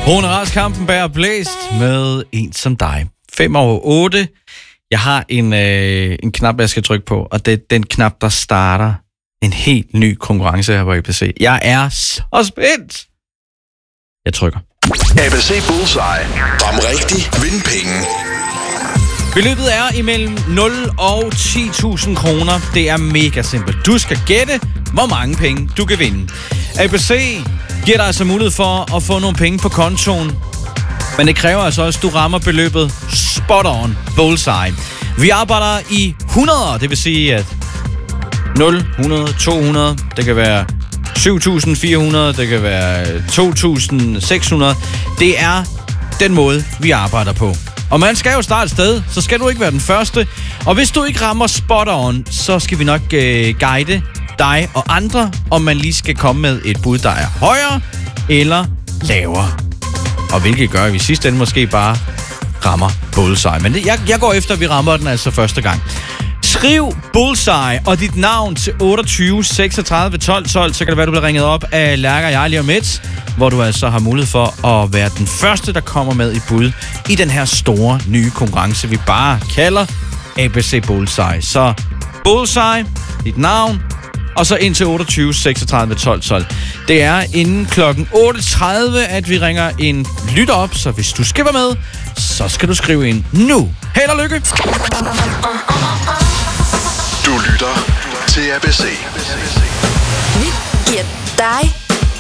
Rune Rask Kampenberg blæst med En som dig. 7:05. Jeg har en knap, jeg skal trykke på, og det er den knap, der starter en helt ny konkurrence her på ABC. Jeg er så spændt. Jeg trykker. ABC Bullseye. Ram rigtig. Vind penge. Beløbet er imellem 0 og 10.000 kroner. Det er mega simpelt. Du skal gætte, hvor mange penge du kan vinde. ABC giver dig altså mulighed for at få nogle penge på kontoen. Men det kræver altså også, at du rammer beløbet spot on, bullseye. Vi arbejder i 100, det vil sige, at 0, 100, 200, det kan være 7.400, det kan være 2.600. Det er den måde, vi arbejder på. Og man skal jo starte et sted, så skal du ikke være den første. Og hvis du ikke rammer spot on, så skal vi nok guide dig og andre, om man lige skal komme med et bud, der er højere eller lavere. Og hvilket gør, at vi i sidste ende måske bare rammer bullseye. Men jeg går efter, at vi rammer den altså første gang. Skriv bullseye og dit navn til 28 36 12 12, så kan det være, du bliver ringet op af Lærker Jarli og Mets, hvor du altså har mulighed for at være den første, der kommer med i bud i den her store nye konkurrence, vi bare kalder ABC Bullseye. Så bullseye, dit navn, og så ind til 28 36 12 12. Det er inden klokken 8:30, at vi ringer en lytter op, så hvis du skal være med, så skal du skrive ind nu. Held og lykke! Du lytter til ABC. Vi giver dig